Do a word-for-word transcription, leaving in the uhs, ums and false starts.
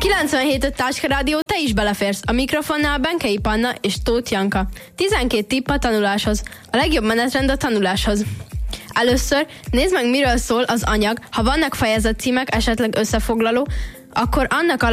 kilencvenhét öt Táska Rádió, te is beleférsz. A mikrofonnál Benkei Panna és Tóth Janka. tizenkét tipp a tanuláshoz. A legjobb menetrend a tanuláshoz. Először nézd meg, miről szól az anyag. Ha vannak fejezetcímek, esetleg összefoglaló, akkor annak